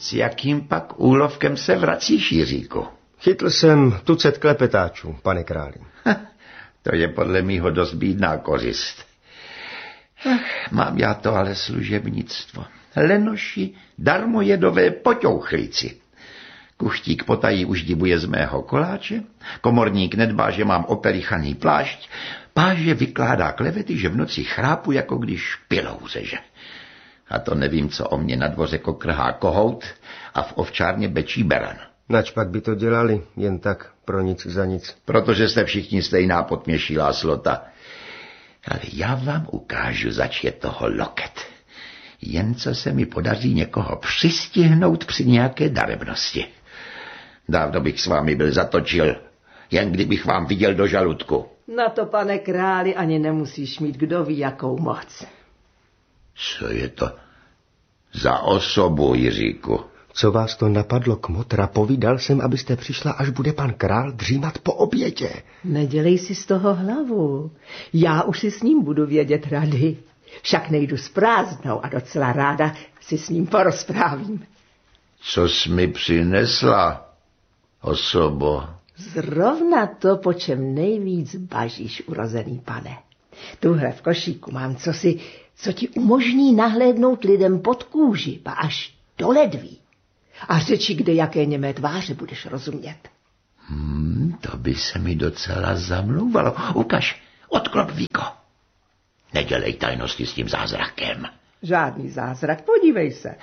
S jakým pak úlovkem se vracíš, Jiříku? Chytl jsem tucet klepetáčů, pane králi. To je podle mýho dost bídná kořist. Mám já to ale služebnictvo. Lenoši, darmojedové poťouchlíci. Kuchtík potají uždibuje z mého koláče, komorník nedbá, že mám opelichaný plášť, páže vykládá klevety, že v noci chrápu, jako když pilou řeže. A to nevím, co o mě na dvoře kokrhá kohout a v ovčárně bečí beran. Nač pak by to dělali, jen tak, pro nic za nic. Protože jste všichni stejná potměšilá slota. Ale já vám ukážu, zač je toho loket. Jen co se mi podaří někoho přistihnout při nějaké darebnosti. Dávno bych s vámi byl zatočil, jen kdybych vám viděl do žaludku. Na to, pane králi, ani nemusíš mít kdo ví jakou moc. Co je to za osobu, Jiříku? Co vás to napadlo, kmotra? Povídal jsem, abyste přišla, až bude pan král dřímat po obědě. Nedělej si z toho hlavu. Já už si s ním budu vědět rady. Však nejdu s prázdnou a docela ráda si s ním porozprávím. Co jsi mi přinesla, osobo? Zrovna to, po čem nejvíc bažíš, urozený pane. Tuhle v košíku mám cosi, co ti umožní nahlédnout lidem pod kůži, ba až do ledví. A řeči, kde jaké němé tváře budeš rozumět. To by se mi docela zamlouvalo. Ukaž, odklop víko. Nedělej tajnosti s tím zázrakem. Žádný zázrak, podívej se.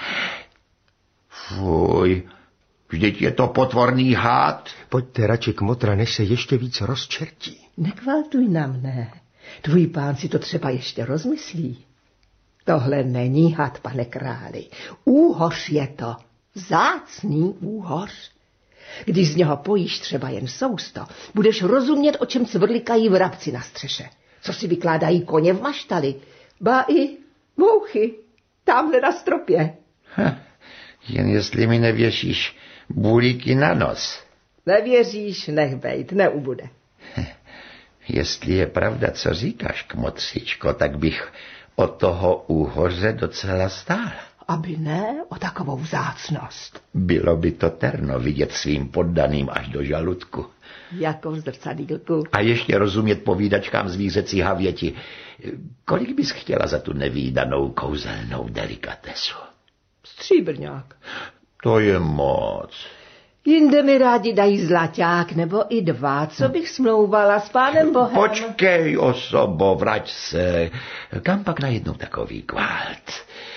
Fuj, vždyť je to potvorný hád. Pojďte radši, kmotra, než se ještě víc rozčertí. Nekvaltuj na mne. Tvůj pán si to třeba ještě rozmyslí. Tohle není had, pane králi. Úhoř je to. Vzácný úhoř. Když z něho pojíš třeba jen sousto, budeš rozumět, o čem cvrlikají vrabci na střeše. Co si vykládají koně v maštali. Ba i mouchy. Tamhle na stropě. Jen jestli mi nevěšíš bulíky na nos. Nevěříš, nech bejt, neubude. Jestli je pravda, co říkáš, kmotřičko, tak bych o toho úhoře docela stál. Aby ne o takovou vzácnost. Bylo by to terno vidět svým poddaným až do žaludku. Jako v zrcadýlku. A ještě rozumět povídačkám zvířecí havěti. Kolik bys chtěla za tu nevídanou kouzelnou delikatesu? Stříbrňák. To je moc. Jinde mi rádi dají zlaťák, nebo i 2. Co bych smlouvala s pánem Bohem? Počkej, osobo, vrať se. Kam pak najednou takový kvalt?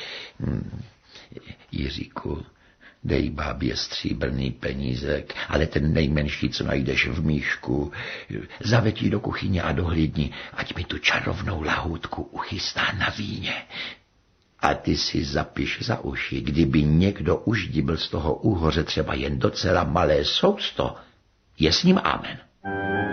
Jiříku, dej bábě stříbrný penízek, ale ten nejmenší, co najdeš v míšku. Zavetí do kuchyně a dohlídni, ať mi tu čarovnou lahůdku uchystá na víně. A ty si zapiš za uši, kdyby někdo uždibil z toho úhoře třeba jen docela malé sousto, je s ním amen.